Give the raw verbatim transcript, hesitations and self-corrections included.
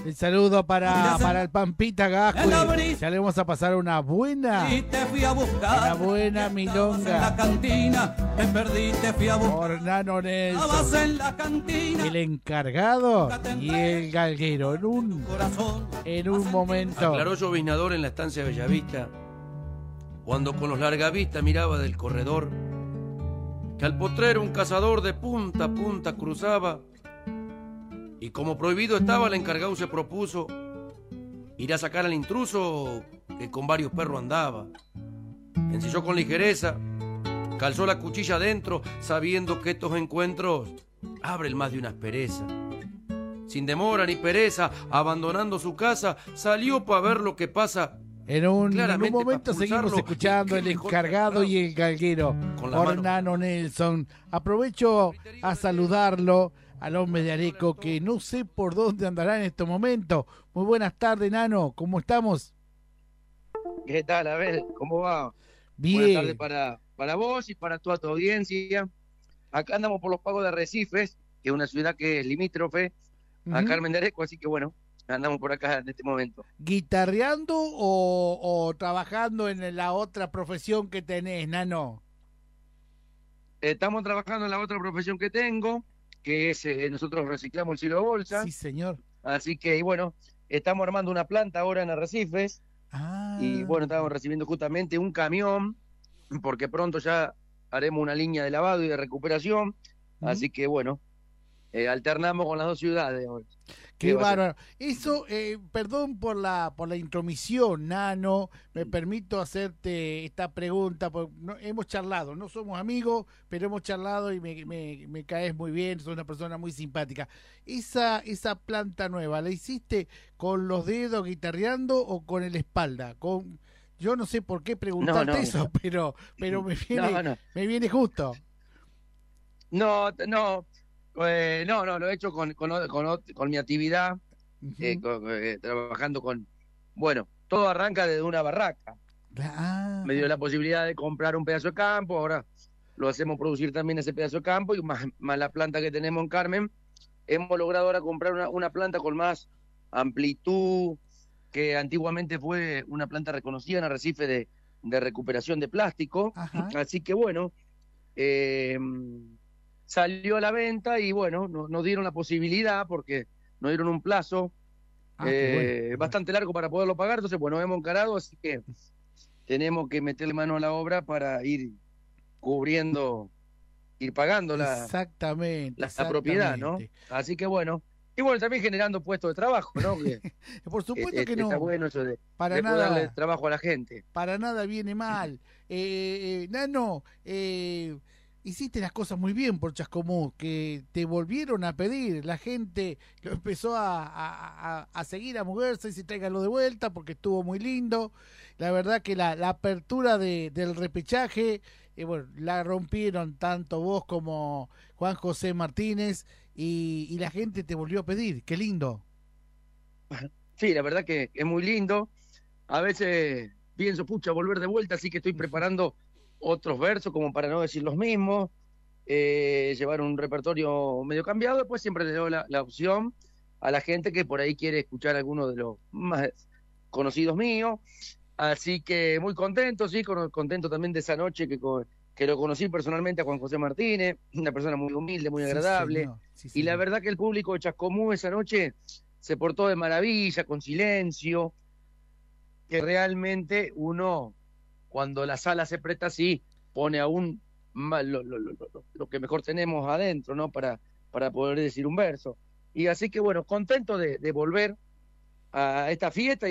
El saludo para, para el Pampita Gascue. Ya le vamos a pasar una buena, una buena milonga. En la cantina, te perdí, te fui a buscar. Por Nano Nelson, en la cantina, el encargado y el galguero en un, en un momento. Aclaró lloviznador en la estancia Bellavista, cuando con los largavistas miraba del corredor, que al potrero un cazador de punta a punta cruzaba, y como prohibido estaba, el encargado se propuso ir a sacar al intruso que con varios perros andaba. Ensilló con ligereza, calzó la cuchilla adentro, sabiendo que estos encuentros abren más de una aspereza. Sin demora ni pereza, abandonando su casa, salió para ver lo que pasa. En un, en un momento seguimos escuchando el encargado y el galguero por Nano Nelson. Aprovecho a saludarlo al hombre de Areco, que no sé por dónde andará en este momento. Muy buenas tardes, Nano, ¿cómo estamos? ¿Qué tal, Abel? ¿Cómo va? Bien. Buenas tardes para, para vos y para toda tu audiencia. Acá andamos por los pagos de Arrecifes, que es una ciudad que es limítrofe uh-huh. a Carmen de Areco, así que bueno, andamos por acá en este momento. ¿Guitarreando o, o trabajando en la otra profesión que tenés, Nano? Estamos trabajando en la otra profesión que tengo, que es, eh, nosotros reciclamos el silo de bolsa. Sí, señor. Así que, y bueno, estamos armando una planta ahora en Arrecifes. Ah. Y bueno, estamos recibiendo justamente un camión, porque pronto ya haremos una línea de lavado y de recuperación. ¿Mm? Así que bueno, eh, alternamos con las dos ciudades hoy. Qué bárbaro. Eso, eh, perdón por la por la intromisión, Nano, me permito hacerte esta pregunta, porque no, hemos charlado, no somos amigos, pero hemos charlado y me, me, me caes muy bien, sos una persona muy simpática. Esa esa planta nueva, ¿la hiciste con los dedos guitarreando o con el espalda? Con Yo no sé por qué preguntarte no, no, eso, no. pero pero me viene, no, no. me viene justo. No, no. Eh, no, no, lo he hecho con, con, con, con mi actividad, uh-huh. eh, con, eh, trabajando con... Bueno, todo arranca desde una barraca. Ah. Me dio la posibilidad de comprar un pedazo de campo, ahora lo hacemos producir también ese pedazo de campo, y más, más la planta que tenemos en Carmen, hemos logrado ahora comprar una, una planta con más amplitud, que antiguamente fue una planta reconocida en Arrecife de, de recuperación de plástico. Ajá. Así que bueno... Eh, salió a la venta y bueno, nos, nos dieron la posibilidad porque nos dieron un plazo ah, eh, bueno. bastante largo para poderlo pagar, entonces bueno, hemos encarado, así que tenemos que meterle mano a la obra para ir cubriendo, ir pagando la, exactamente, la, exactamente. la propiedad, ¿no? Así que bueno, y bueno, también generando puestos de trabajo, ¿no? Que, por supuesto que, que que no. Está bueno eso de, para de nada, poder darle trabajo a la gente. Para nada viene mal. eh, eh, Nano, eh, hiciste las cosas muy bien por Chascomús, que te volvieron a pedir, la gente lo empezó a, a, a seguir a moverse y se tráigalo de vuelta porque estuvo muy lindo. La verdad que la, la apertura de, del repechaje, eh, bueno, la rompieron tanto vos como Juan José Martínez y, y la gente te volvió a pedir, qué lindo. Sí, la verdad que es muy lindo. A veces pienso, pucha, volver de vuelta, así que estoy preparando otros versos como para no decir los mismos, eh, llevar un repertorio medio cambiado. Después siempre le doy la, la opción a la gente que por ahí quiere escuchar alguno de los más conocidos míos, así que muy contento, sí, con, contento también de esa noche que, que lo conocí personalmente a Juan José Martínez, una persona muy humilde, muy agradable, sí, sí, y la verdad que el público de Chascomús esa noche se portó de maravilla, con silencio, que realmente uno... Cuando la sala se presta así, pone aún más lo, lo, lo, lo, lo que mejor tenemos adentro, ¿no? Para, para poder decir un verso. Y así que, bueno, contento de, de volver a esta fiesta.